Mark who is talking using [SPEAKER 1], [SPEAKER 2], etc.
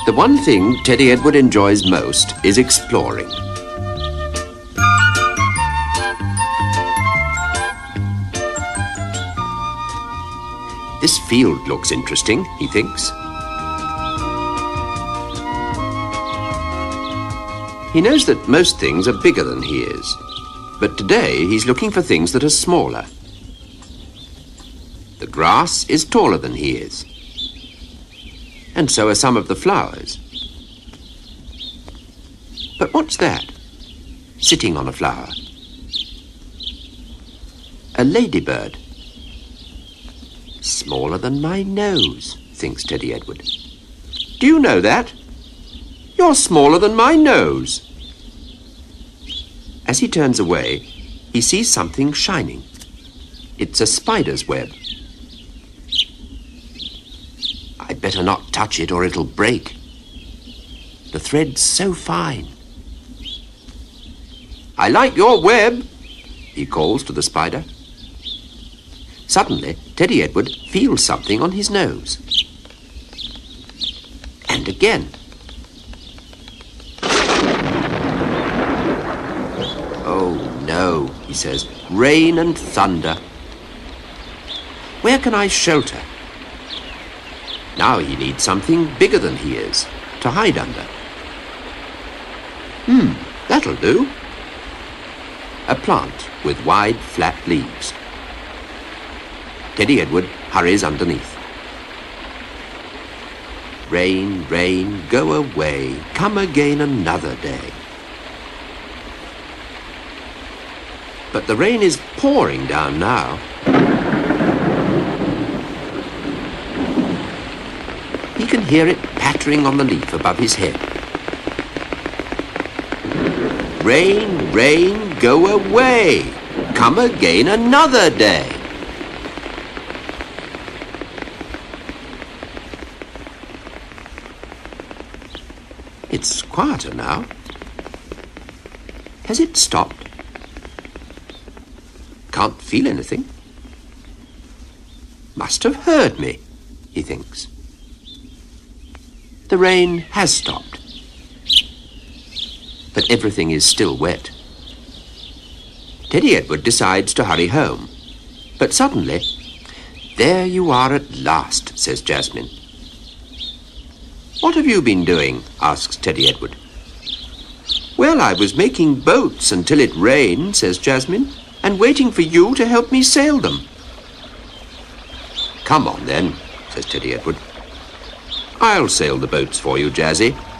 [SPEAKER 1] The one thing Teddy Edward enjoys most is exploring. This field looks interesting, he thinks. He knows that most things are bigger than he is, but today he's looking for things that are smaller. The grass is taller than he is, and so are some of the flowers. But what's that, sitting on a flower? A ladybird. Smaller than my nose, thinks Teddy Edward. Do you know that? You're smaller than my nose. As he turns away, he sees something shining. It's a spider's web. I'd better not touch it or it'll break. The thread's so fine. I like your web, he calls to the spider. Suddenly, Teddy Edward feels something on his nose. And again. Oh, no, he says, rain and thunder. Where can I shelter? Now he needs something bigger than he is, to hide under. That'll do. A plant with wide, flat leaves. Teddy Edward hurries underneath. Rain, rain, go away, come again another day. But the rain is pouring down now. He can hear it pattering on the leaf above his head. Rain, rain, go away, come again another day. It's quieter now. Has it stopped? Can't feel anything. Must have heard me, he thinks. The rain has stopped, but everything is still wet. Teddy Edward decides to hurry home, but suddenly, there you are at last, says Jasmine. What have you been doing? Asks Teddy Edward. Well, I was making boats until it rained, says Jasmine, and waiting for you to help me sail them. Come on then, says Teddy Edward. I'll sail the boats for you, Jazzy.